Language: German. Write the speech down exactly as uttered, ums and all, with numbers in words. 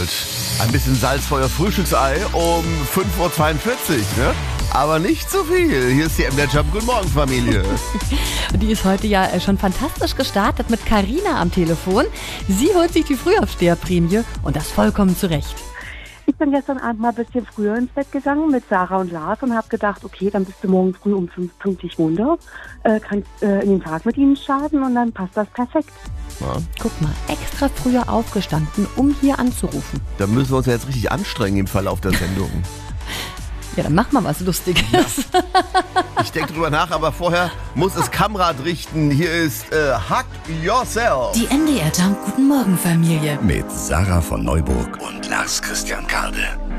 wollt. Ein bisschen Salz für euer Frühstücksei um fünf Uhr zweiundvierzig, ne? Aber nicht zu viel. Hier ist die M D R Jump. Guten Morgen, Familie. Die ist heute ja schon fantastisch gestartet mit Carina am Telefon. Sie holt sich die Frühaufsteherprämie und das vollkommen zurecht. Ich bin gestern Abend mal ein bisschen früher ins Bett gegangen mit Sarah und Lars und habe gedacht, okay, dann bist du morgen früh um fünf pünktlich runter, äh, kannst äh, in den Tag mit ihnen starten und dann passt das perfekt. Ja. Guck mal, extra früher aufgestanden, um hier anzurufen. Da müssen wir uns ja jetzt richtig anstrengen im Verlauf der Sendung. Ja, dann mach mal was Lustiges. Ja. Ich denke drüber nach, aber vorher muss es Kamrad richten. Hier ist äh, Hug Yourself. Die M D R Jump Guten Morgen Familie. Mit Sarah von Neuburg und Lars Christian Karde.